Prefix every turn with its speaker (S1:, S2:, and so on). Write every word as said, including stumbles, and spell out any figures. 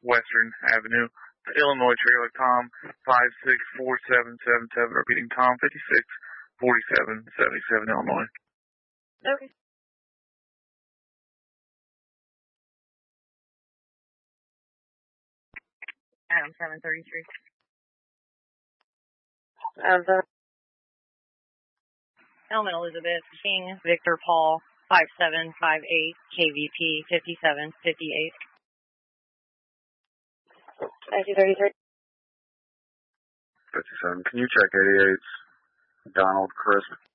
S1: Western Avenue. Illinois trailer Tom five six four seven seven seven. Repeating Tom fifty-six forty-seven seventy-seven, Illinois.
S2: Okay. Adam seven thirty-three. Adam seven. Elman Elizabeth King Victor Paul five seven five eight K V P fifty-seven fifty-eight. nineteen thirty-three.
S3: fifty-seven. Can you check eighty-eight? Donald Chris.